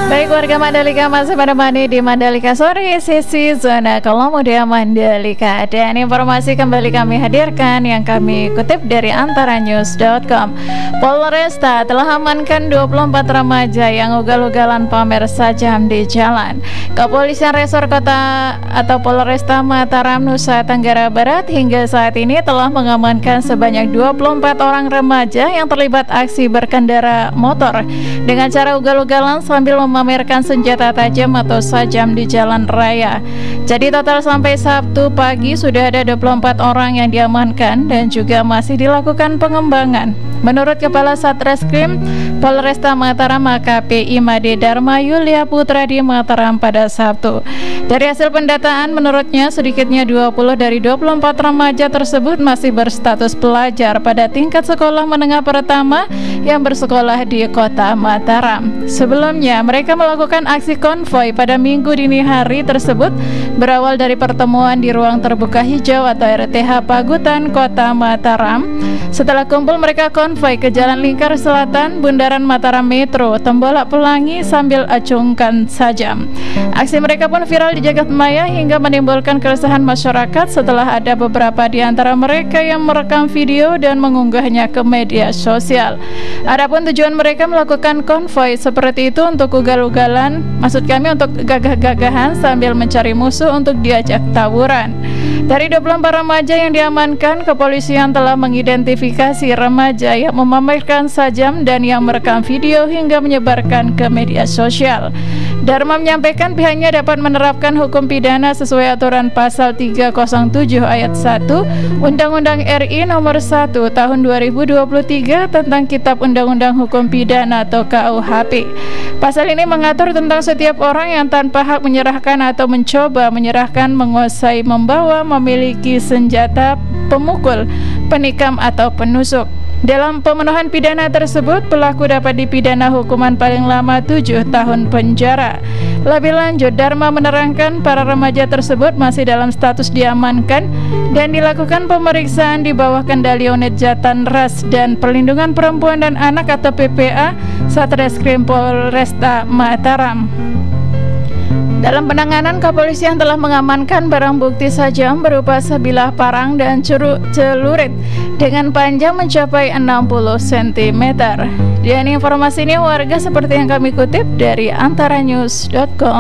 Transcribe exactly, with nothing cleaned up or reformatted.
Baik warga Mandalika, masih menemani di Mandalika Sore sesi zona Kalau Muda Mandalika. Dan informasi kembali kami hadirkan yang kami kutip dari antara news dot com. Polresta telah amankan dua puluh empat remaja yang ugal-ugalan pamer sajam di jalan. Kepolisian Resor Kota atau Polresta Mataram, Nusa Tenggara Barat hingga saat ini telah mengamankan sebanyak dua puluh empat orang remaja yang terlibat aksi berkendara motor dengan cara ugal-ugalan sambil memamerkan senjata tajam atau sajam di jalan raya. Jadi total sampai Sabtu pagi sudah ada dua puluh empat orang yang diamankan dan juga masih dilakukan pengembangan. Menurut Kepala Satreskrim Polresta Mataram A K P I Made Dharma Yulia Putra di Mataram pada Sabtu. Dari hasil pendataan menurutnya sedikitnya dua puluh dari dua puluh empat remaja tersebut masih berstatus pelajar pada tingkat sekolah menengah pertama yang bersekolah di Kota Mataram. Sebelumnya mereka melakukan aksi konvoi pada Minggu dini hari tersebut berawal dari pertemuan di ruang terbuka hijau atau R T H Pagutan Kota Mataram. Setelah kumpul mereka konvoi ke Jalan Lingkar Selatan, Bundaran Mataram Metro, Tembolak Pelangi sambil acungkan sajam. Aksi mereka pun viral di jagat maya hingga menimbulkan keresahan masyarakat setelah ada beberapa di antara mereka yang merekam video dan mengunggahnya ke media sosial. Adapun tujuan mereka melakukan konvoi seperti itu untuk ugal-ugalan, maksud kami untuk gagah-gagahan sambil mencari musuh untuk diajak tawuran. Dari dua puluh empat remaja yang diamankan, kepolisian telah mengidentifikasi remaja yang memamerkan sajam dan yang merekam video hingga menyebarkan ke media sosial. Dharma menyampaikan pihaknya dapat menerapkan hukum pidana sesuai aturan pasal tiga nol tujuh ayat satu Undang-Undang R I nomor satu tahun dua ribu dua puluh tiga tentang Kitab Undang-Undang Hukum Pidana atau K U H P. Pasal ini mengatur tentang setiap orang yang tanpa hak menyerahkan atau mencoba menyerahkan, menguasai, membawa, memiliki senjata, pemukul, penikam atau penusuk. Dalam pemenuhan pidana tersebut, pelaku dapat dipidana hukuman paling lama tujuh tahun penjara. Lebih lanjut, Dharma menerangkan para remaja tersebut masih dalam status diamankan dan dilakukan pemeriksaan di bawah kendali Unit Jatan Ras dan Perlindungan Perempuan dan Anak atau P P A Satreskrim Polresta Mataram. Dalam penanganan, kepolisian telah mengamankan barang bukti sajam berupa sebilah parang dan curu, celurit dengan panjang mencapai enam puluh sentimeter. Dan informasi ini warga seperti yang kami kutip dari antara news dot com.